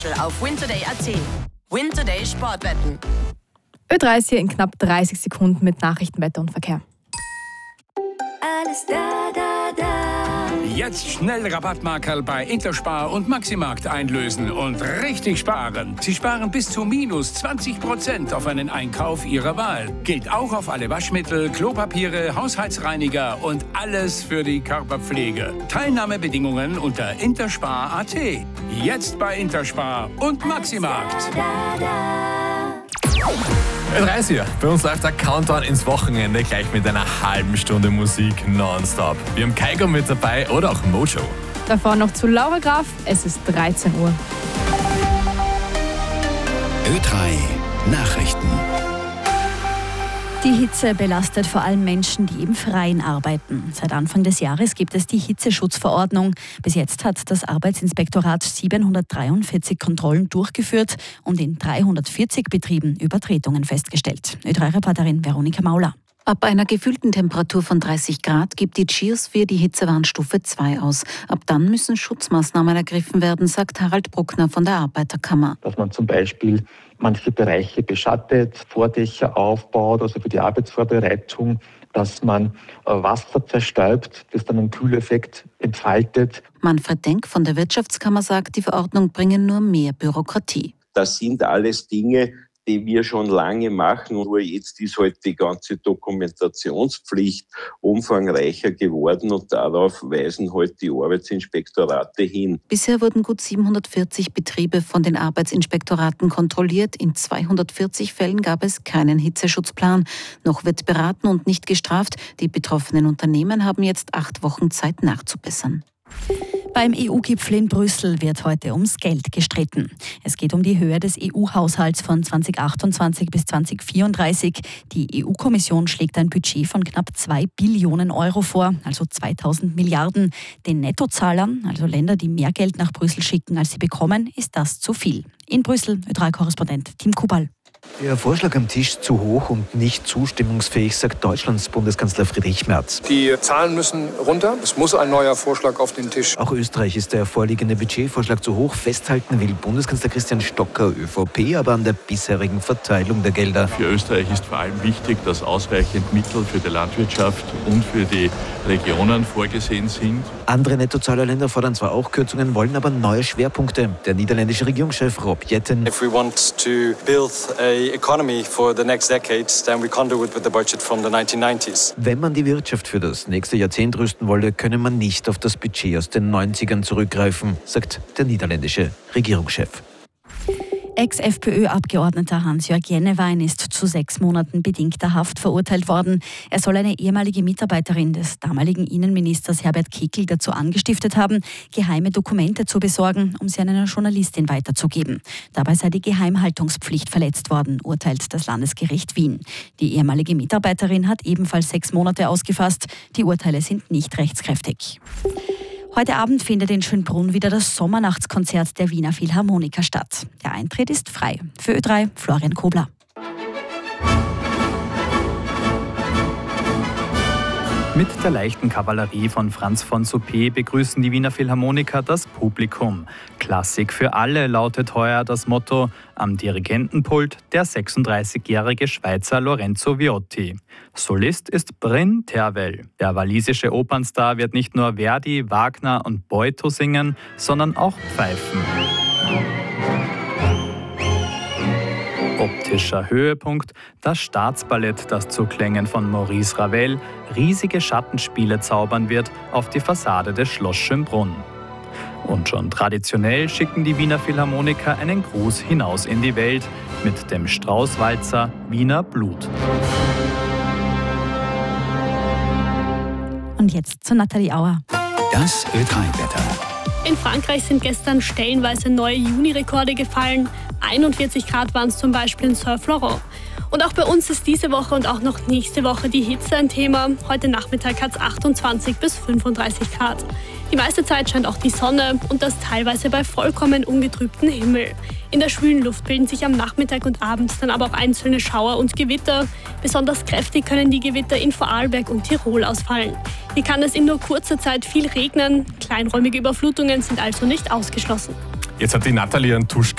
auf wintoday.at. Wintoday Sportwetten. Ö3 ist hier in knapp 30 Sekunden mit Nachrichten, Wetter und Verkehr. Alles da, da, da. Jetzt schnell Rabattmarkerl bei Interspar und Maximarkt einlösen und richtig sparen. Sie sparen bis zu minus 20% auf einen Einkauf Ihrer Wahl. Gilt auch auf alle Waschmittel, Klopapiere, Haushaltsreiniger und alles für die Körperpflege. Teilnahmebedingungen unter interspar.at. Jetzt bei Interspar und Maximarkt. Ö3 hier. Bei uns läuft der Countdown ins Wochenende gleich mit einer halben Stunde Musik nonstop. Wir haben Kaigo mit dabei oder auch Mojo. Davor noch zu Laura Graf, es ist 13 Uhr. Ö3 Nachrichten. Die Hitze belastet vor allem Menschen, die im Freien arbeiten. Seit Anfang des Jahres gibt es die Hitzeschutzverordnung. Bis jetzt hat das Arbeitsinspektorat 743 Kontrollen durchgeführt und in 340 Betrieben Übertretungen festgestellt. Ö3-Reporterin Veronika Mauler. Ab einer gefühlten Temperatur von 30 Grad gibt die Geosphäre die Hitzewarnstufe 2 aus. Ab dann müssen Schutzmaßnahmen ergriffen werden, sagt Harald Bruckner von der Arbeiterkammer. Dass man zum Beispiel manche Bereiche beschattet, Vordächer aufbaut, also für die Arbeitsvorbereitung, dass man Wasser zerstäubt, das dann einen Kühleffekt entfaltet. Manfred Denk von der Wirtschaftskammer sagt, die Verordnung bringe nur mehr Bürokratie. Das sind alles Dinge, die wir schon lange machen. Nur jetzt ist halt die ganze Dokumentationspflicht umfangreicher geworden und darauf weisen halt die Arbeitsinspektorate hin. Bisher wurden gut 740 Betriebe von den Arbeitsinspektoraten kontrolliert. In 240 Fällen gab es keinen Hitzeschutzplan. Noch wird beraten und nicht gestraft. Die betroffenen Unternehmen haben jetzt 8 Wochen Zeit nachzubessern. Beim EU-Gipfel in Brüssel wird heute ums Geld gestritten. Es geht um die Höhe des EU-Haushalts von 2028 bis 2034. Die EU-Kommission schlägt ein Budget von knapp 2 Billionen Euro vor, also 2000 Milliarden. Den Nettozahlern, also Länder, die mehr Geld nach Brüssel schicken, als sie bekommen, ist das zu viel. In Brüssel, Ö3-Korrespondent Tim Kubal. Der Vorschlag am Tisch zu hoch und nicht zustimmungsfähig, sagt Deutschlands Bundeskanzler Friedrich Merz. Die Zahlen müssen runter. Es muss ein neuer Vorschlag auf den Tisch. Auch Österreich ist der vorliegende Budgetvorschlag zu hoch. Festhalten will Bundeskanzler Christian Stocker, ÖVP, aber an der bisherigen Verteilung der Gelder. Für Österreich ist vor allem wichtig, dass ausreichend Mittel für die Landwirtschaft und für die Regionen vorgesehen sind. Andere Nettozahlerländer fordern zwar auch Kürzungen, wollen aber neue Schwerpunkte. Der niederländische Regierungschef Rob Jetten. If we want to build a economy for the next decade, then we can't do it with the budget from the 1990s. Wenn man die Wirtschaft für das nächste Jahrzehnt rüsten wolle, könne man nicht auf das Budget aus den 90ern zurückgreifen, sagt der niederländische Regierungschef. Ex-FPÖ-Abgeordneter Hans-Jörg Jennewein ist zu 6 Monaten bedingter Haft verurteilt worden. Er soll eine ehemalige Mitarbeiterin des damaligen Innenministers Herbert Kickl dazu angestiftet haben, geheime Dokumente zu besorgen, um sie an eine Journalistin weiterzugeben. Dabei sei die Geheimhaltungspflicht verletzt worden, urteilt das Landesgericht Wien. Die ehemalige Mitarbeiterin hat ebenfalls 6 Monate ausgefasst. Die Urteile sind nicht rechtskräftig. Heute Abend findet in Schönbrunn wieder das Sommernachtskonzert der Wiener Philharmoniker statt. Der Eintritt ist frei. Für Ö3 Florian Kobler. Mit der leichten Kavallerie von Franz von Suppé begrüßen die Wiener Philharmoniker das Publikum. Klassik für alle lautet heuer das Motto. Am Dirigentenpult der 36-jährige Schweizer Lorenzo Viotti. Solist ist Bryn Tervel. Der walisische Opernstar wird nicht nur Verdi, Wagner und Boito singen, sondern auch pfeifen. Optischer Höhepunkt, das Staatsballett, das zu Klängen von Maurice Ravel riesige Schattenspiele zaubern wird auf die Fassade des Schloss Schönbrunn. Und schon traditionell schicken die Wiener Philharmoniker einen Gruß hinaus in die Welt mit dem Straußwalzer Wiener Blut. Und jetzt zu Nathalie Auer. Das Ö3-Wetter. In Frankreich sind gestern stellenweise neue Juni-Rekorde gefallen. 41 Grad waren es zum Beispiel in Saint-Florent. Und auch bei uns ist diese Woche und auch noch nächste Woche die Hitze ein Thema. Heute Nachmittag hat es 28 bis 35 Grad. Die meiste Zeit scheint auch die Sonne und das teilweise bei vollkommen ungetrübtem Himmel. In der schwülen Luft bilden sich am Nachmittag und abends dann aber auch einzelne Schauer und Gewitter. Besonders kräftig können die Gewitter in Vorarlberg und Tirol ausfallen. Hier kann es in nur kurzer Zeit viel regnen. Kleinräumige Überflutungen sind also nicht ausgeschlossen. Jetzt hat die Nathalie einen Tusch